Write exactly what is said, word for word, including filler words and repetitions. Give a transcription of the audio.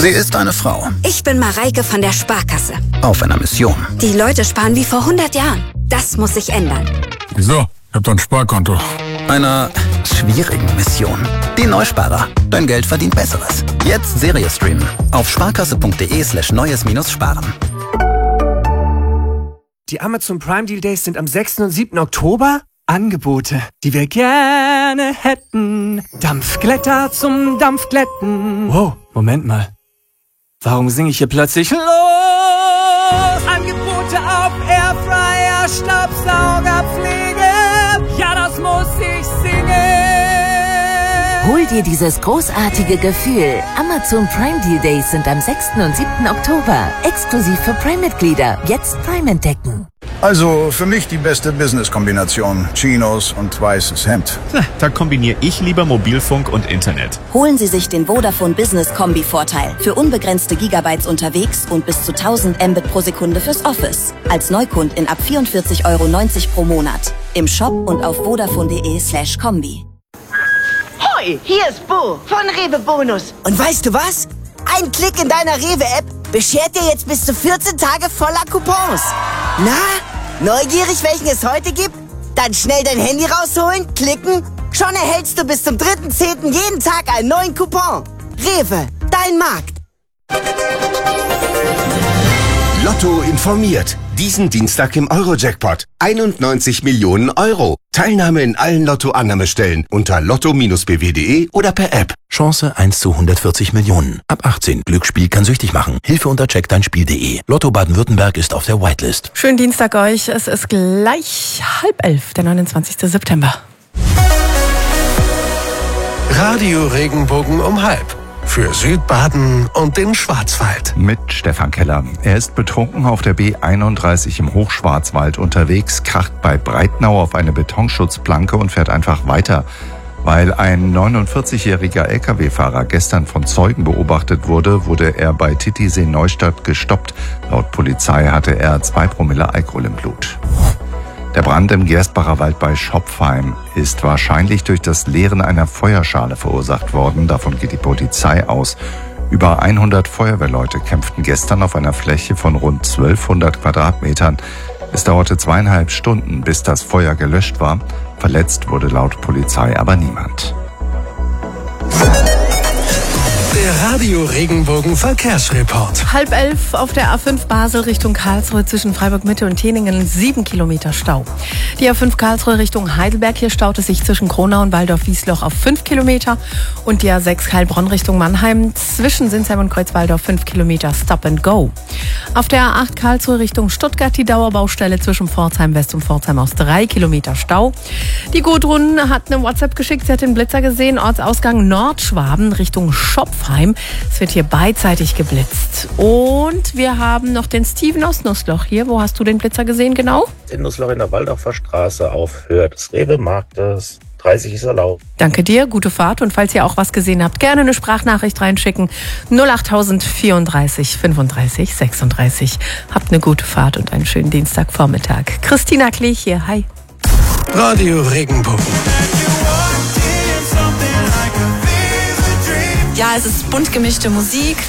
Sie ist eine Frau. Ich bin Mareike von der Sparkasse. Auf einer Mission. Die Leute sparen wie vor hundert Jahren. Das muss sich ändern. Wieso? Ich hab doch ein Sparkonto. Einer schwierigen Mission. Die Neusparer. Dein Geld verdient Besseres. Jetzt Serie streamen. Auf sparkasse.de slash neues minus sparen. Die Amazon Prime Deal Days sind am sechsten und siebten Oktober. Angebote, die wir gerne hätten. Dampfglätter zum Dampfglätten. Wow, Moment mal. Warum singe ich hier plötzlich los? Angebote auf Airfryer, Staubsauger, Pflege. Ja, das muss ich singen. Hol dir dieses großartige Gefühl. Amazon Prime Deal Days sind am sechsten und siebten Oktober. Exklusiv für Prime-Mitglieder. Jetzt Prime entdecken. Also für mich die beste Business-Kombination. Chinos und weißes Hemd. Da kombiniere ich lieber Mobilfunk und Internet. Holen Sie sich den Vodafone Business Kombi-Vorteil. Für unbegrenzte Gigabytes unterwegs und bis zu tausend Mbit pro Sekunde fürs Office. Als Neukundin ab vierundvierzig Euro neunzig pro Monat. Im Shop und auf vodafone.de slash Kombi. Hoi, hier ist Bo von Rewe Bonus. Und weißt du was? Ein Klick in deiner Rewe-App beschert dir jetzt bis zu vierzehn Tage voller Coupons. Na, neugierig, welchen es heute gibt? Dann schnell dein Handy rausholen, klicken. Schon erhältst du bis zum dritten zehnten jeden Tag einen neuen Coupon. Rewe, dein Markt. Lotto informiert. Diesen Dienstag im Euro-Jackpot. einundneunzig Millionen Euro. Teilnahme in allen Lotto-Annahmestellen unter lotto Bindestrich b w punkt de oder per App. Chance eins zu hundertvierzig Millionen. Ab achtzehn. Glücksspiel kann süchtig machen. Hilfe unter check dein spiel punkt de. Lotto Baden-Württemberg ist auf der Whitelist. Schönen Dienstag euch. Es ist gleich halb elf, der neunundzwanzigsten September. Radio Regenbogen um halb. Für Südbaden und den Schwarzwald. Mit Stefan Keller. Er ist betrunken auf der B einunddreißig im Hochschwarzwald unterwegs, kracht bei Breitnau auf eine Betonschutzplanke und fährt einfach weiter. Weil ein neunundvierzigjähriger L K W-Fahrer gestern von Zeugen beobachtet wurde, wurde er bei Titisee-Neustadt gestoppt. Laut Polizei hatte er zwei Promille Alkohol im Blut. Der Brand im Gersbacher Wald bei Schopfheim ist wahrscheinlich durch das Leeren einer Feuerschale verursacht worden. Davon geht die Polizei aus. Über hundert Feuerwehrleute kämpften gestern auf einer Fläche von rund zwölfhundert Quadratmetern. Es dauerte zweieinhalb Stunden, bis das Feuer gelöscht war. Verletzt wurde laut Polizei aber niemand. Der Radio Regenbogen Verkehrsreport. Halb elf auf der A fünf Basel Richtung Karlsruhe zwischen Freiburg-Mitte und Teningen, sieben Kilometer Stau. Die A fünf Karlsruhe Richtung Heidelberg, hier staut es sich zwischen Kronau und Waldorf-Wiesloch auf fünf Kilometer. Und die A sechs Heilbronn Richtung Mannheim zwischen Sinsheim und Kreuzwaldorf fünf Kilometer Stop and Go. Auf der A acht Karlsruhe Richtung Stuttgart die Dauerbaustelle zwischen Pforzheim West und Pforzheim aus drei Kilometer Stau. Die Gudrun hat eine WhatsApp geschickt, sie hat den Blitzer gesehen, Ortsausgang Nordschwaben Richtung Schopfheim. Es wird hier beidseitig geblitzt. Und wir haben noch den Steven aus Nussloch hier. Wo hast du den Blitzer gesehen genau? In Nussloch in der Waldorfer Straße auf Höhe des Rewe-Marktes. dreißig ist erlaubt. Danke dir, gute Fahrt. Und falls ihr auch was gesehen habt, gerne eine Sprachnachricht reinschicken. null acht vierunddreißig fünfunddreißig sechsunddreißig. Habt eine gute Fahrt und einen schönen Dienstagvormittag. Christina Klich hier, hi. Radio Regenbogen. Ja, es ist bunt gemischte Musik.